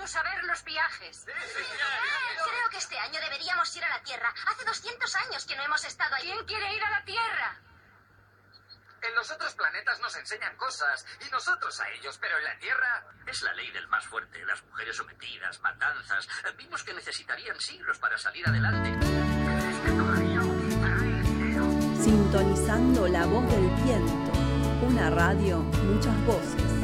Vamos a ver los viajes. Creo que este año deberíamos ir a la Tierra. Hace 200 años que no hemos estado allí. ¿Quién quiere ir a la Tierra? En los otros planetas nos enseñan cosas y nosotros a ellos, pero en la Tierra es la ley del más fuerte. Las mujeres sometidas, matanzas. Vimos que necesitarían siglos para salir adelante. Sintonizando la voz del viento. Una radio, muchas voces.